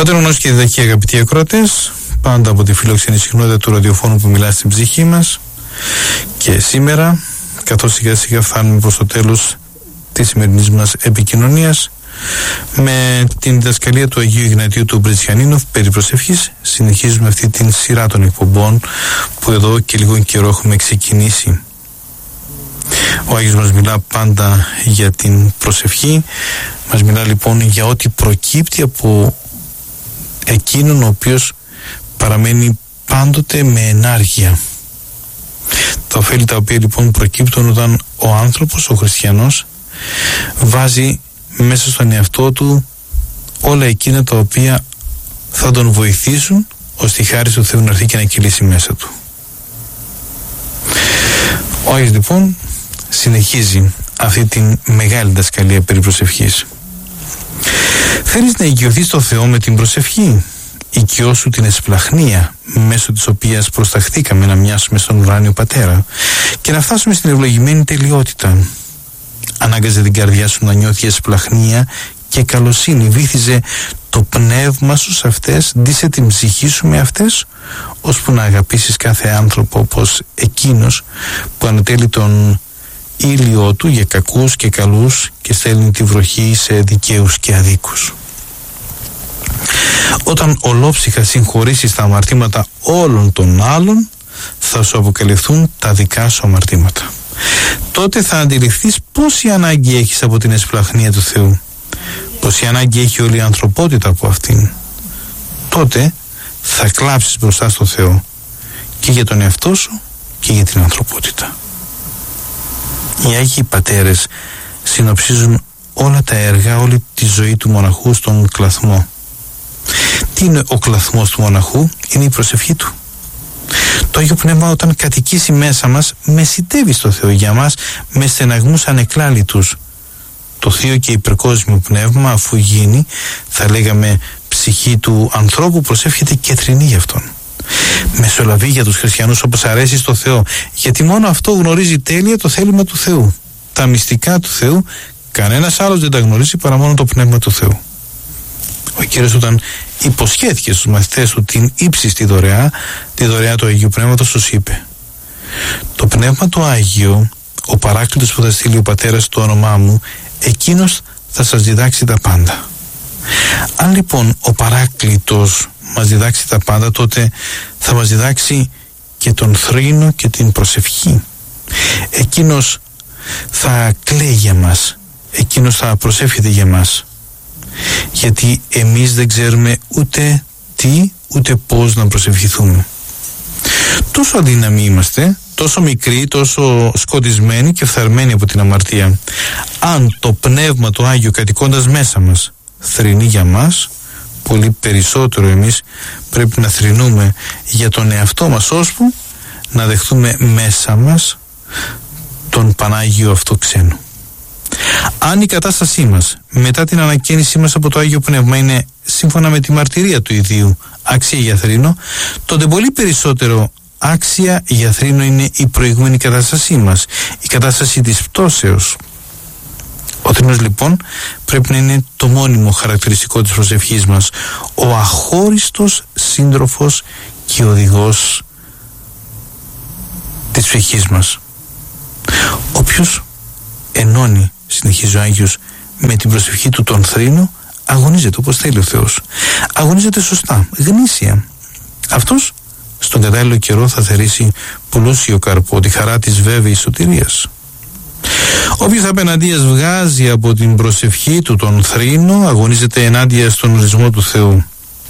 Πατρονός και διδαχή, αγαπητοί ακροατές, πάντα από τη φιλοξενή συχνότητα του ραδιοφώνου που μιλά στην ψυχή μας. Και σήμερα, καθώς σιγά σιγά φτάνουμε προς το τέλος της σημερινής μας επικοινωνίας, με την διδασκαλία του Αγίου Ιγνατίου του Μπριτσιανίνοφ περί προσευχής, συνεχίζουμε αυτή την σειρά των εκπομπών που εδώ και λίγο καιρό έχουμε ξεκινήσει. Ο Άγιος μας μιλά πάντα για την προσευχή, μας μιλά λοιπόν για ό,τι προκύπτει από εκείνον ο οποίος παραμένει πάντοτε με ενάργεια. Τα ωφέλη τα οποία λοιπόν προκύπτουν όταν ο άνθρωπος, ο χριστιανός, βάζει μέσα στον εαυτό του όλα εκείνα τα οποία θα τον βοηθήσουν ώστε η χάρις του Θεού να έρθει και να κυλήσει μέσα του. Ο Άγιος λοιπόν συνεχίζει αυτή την μεγάλη διδασκαλία περί προσευχής. Θέλεις να οικειωθείς το Θεό με την προσευχή? Οικειώσου την εσπλαχνία μέσω της οποίας προσταχθήκαμε να μοιάσουμε στον ουράνιο Πατέρα και να φτάσουμε στην ευλογημένη τελειότητα. Ανάγκαζε την καρδιά σου να νιώθει εσπλαχνία και καλοσύνη. Βύθιζε το πνεύμα σου σε αυτές, ντύσε την ψυχή σου με αυτές, ώσπου να αγαπήσεις κάθε άνθρωπο όπως εκείνος που ανατέλει τον ήλιο του για κακούς και καλούς και στέλνει τη βροχή σε δικαίους και αδίκους. Όταν ολόψυχα συγχωρήσεις τα αμαρτήματα όλων των άλλων, θα σου αποκαλυφθούν τα δικά σου αμαρτήματα. Τότε θα αντιληφθείς πόση ανάγκη έχεις από την εσπλαχνία του Θεού, πόση ανάγκη έχει όλη η ανθρωπότητα από αυτήν. Τότε θα κλάψεις μπροστά στο Θεό και για τον εαυτό σου και για την ανθρωπότητα. Οι Άγιοι Πατέρες συνοψίζουν όλα τα έργα, όλη τη ζωή του μοναχού στον κλαθμό. Τι είναι ο κλαθμός του μοναχού? Είναι η προσευχή του. Το Άγιο Πνεύμα όταν κατοικήσει μέσα μας μεσιτεύει στο Θεό για μας με στεναγμούς ανεκλάλητους. Το Θείο και υπερκόσμιο Πνεύμα, αφού γίνει, θα λέγαμε, ψυχή του ανθρώπου, προσεύχεται και θρηνεί γι' αυτόν. Μεσολαβεί για τους χριστιανούς όπως αρέσει στο Θεό, γιατί μόνο αυτό γνωρίζει τέλεια το θέλημα του Θεού. Τα μυστικά του Θεού κανένας άλλος δεν τα γνωρίζει παρά μόνο το Πνεύμα του Θεού. Ο Κύριος όταν υποσχέθηκε στους μαθητές του την ύψιστη δωρεά, τη δωρεά του Αγίου Πνεύματος, τους είπε: το Πνεύμα το Άγιο, ο Παράκλητος που θα στείλει ο Πατέρας στο όνομά μου, εκείνος θα σας διδάξει τα πάντα. Αν λοιπόν ο Παράκλητος μας διδάξει τα πάντα, τότε θα μας διδάξει και τον θρήνο και την προσευχή. Εκείνος θα κλαίει για μας, εκείνος θα προσεύχεται για μας, γιατί εμείς δεν ξέρουμε ούτε τι ούτε πώς να προσευχηθούμε. Τόσο αδύναμοι είμαστε, τόσο μικροί, τόσο σκοτισμένοι και φθαρμένοι από την αμαρτία. Αν το Πνεύμα το Άγιο κατοικώντας μέσα μας θρηνεί για μας, πολύ περισσότερο εμείς πρέπει να θρηνούμε για τον εαυτό μας, ώσπου να δεχτούμε μέσα μας τον Πανάγιο αυτό ξένο. Αν η κατάστασή μας μετά την ανακαίνισή μας από το Άγιο Πνεύμα είναι σύμφωνα με τη μαρτυρία του ιδίου άξια για θρήνο, τότε πολύ περισσότερο άξια για θρήνο είναι η προηγούμενη κατάστασή μας, η κατάσταση της πτώσεως. Ο θρήνος λοιπόν πρέπει να είναι το μόνιμο χαρακτηριστικό της προσευχής μας, ο αχώριστος σύντροφος και οδηγός της ψυχής μας. Όποιος ενώνει, συνεχίζει ο Άγιος, με την προσευχή του τον θρήνο, αγωνίζεται όπως θέλει ο Θεός. Αγωνίζεται σωστά, γνήσια. Αυτός στον κατάλληλο καιρό θα θερήσει πλούσιο καρπό, τη χαρά της βέβαιης σωτηρίας. Όποιος απέναντίας βγάζει από την προσευχή του τον θρήνο, αγωνίζεται ενάντια στον ορισμό του Θεού.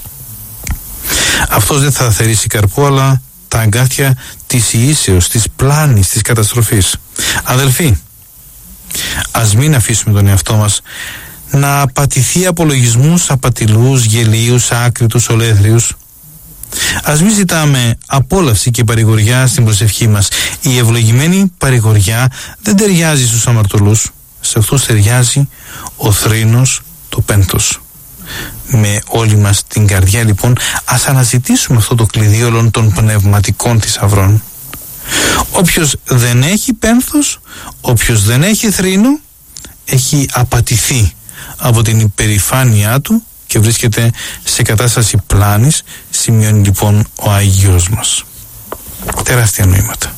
Αυτός δεν θα θερήσει καρπό, αλλά τα αγκάθια της ιήσεως, της πλάνης, της καταστροφής. Αδελφοί, ας μην αφήσουμε τον εαυτό μας να απατηθεί από λογισμούς απατηλούς, γελίους, άκριτους, ολέθριους. Ας μην ζητάμε απόλαυση και παρηγοριά στην προσευχή μας. Η ευλογημένη παρηγοριά δεν ταιριάζει στους αμαρτωλούς. Σε αυτούς ταιριάζει ο θρήνος, το πένθος. Με όλη μας την καρδιά λοιπόν ας αναζητήσουμε αυτό το κλειδί όλων των πνευματικών θησαυρών. Όποιος δεν έχει πένθος, όποιος δεν έχει θρήνο, έχει απατηθεί από την υπερηφάνειά του και βρίσκεται σε κατάσταση πλάνης, σημειώνει λοιπόν ο Άγιος μας. Τεράστια νοήματα.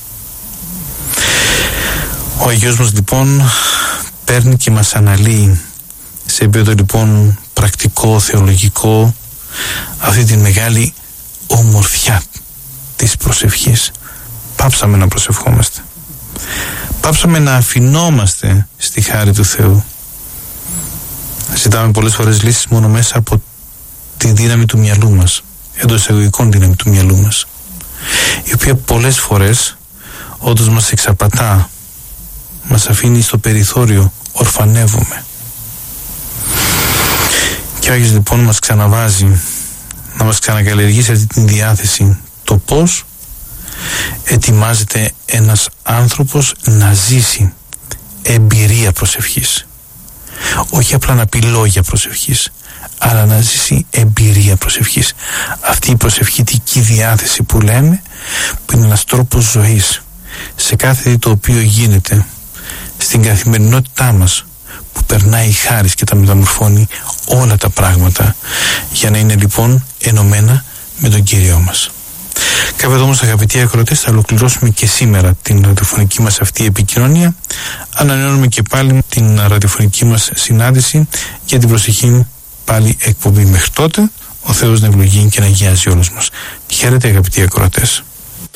Ο Άγιος μας λοιπόν παίρνει και μας αναλύει σε επίπεδο λοιπόν πρακτικό, θεολογικό, αυτή τη μεγάλη ομορφιά της προσευχής. Πάψαμε να προσευχόμαστε. Πάψαμε να αφινόμαστε στη χάρη του Θεού. Ζητάμε πολλές φορές λύσεις μόνο μέσα από τη δύναμη του μυαλού μας, εντός εισαγωγικών δύναμη του μυαλού μας, η οποία πολλές φορές όντως μας εξαπατά, μας αφήνει στο περιθώριο, ορφανεύουμε. Και ο Άγιος λοιπόν μας ξαναβάζει να μας ξανακαλλιεργήσει αυτή την διάθεση, το πώς ετοιμάζεται ένας άνθρωπος να ζήσει εμπειρία προσευχής. Όχι απλά να πει λόγια προσευχής, αλλά να ζήσει εμπειρία προσευχής. Αυτή η προσευχητική διάθεση που λέμε, που είναι ένας τρόπος ζωής σε κάθε το οποίο γίνεται στην καθημερινότητά μας, που περνάει η χάρις και τα μεταμορφώνει όλα τα πράγματα, για να είναι λοιπόν ενωμένα με τον Κύριό μας. Κάπου εδώ όμως, αγαπητοί ακροατές, θα ολοκληρώσουμε και σήμερα την ραδιοφωνική μας αυτή επικοινωνία. Ανανεώνουμε και πάλι την ραδιοφωνική μας συνάντηση για την προσεχή πάλι εκπομπή. Μέχρι τότε, ο Θεός να ευλογεί και να αγιάζει όλους μας. Χαίρετε, αγαπητοί ακροατές.